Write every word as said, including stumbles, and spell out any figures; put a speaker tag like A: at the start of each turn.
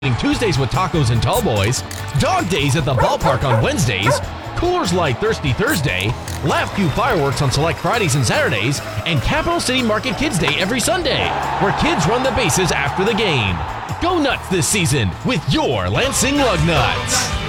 A: Tuesdays with tacos and tall boys, dog days at the ballpark on Wednesdays, Coors Light Thirsty Thursday, Laugh Cube fireworks on select Fridays and Saturdays, and Capital City Market Kids Day every Sunday, where kids run the bases after the game. Go nuts this season with your Lansing Lugnuts.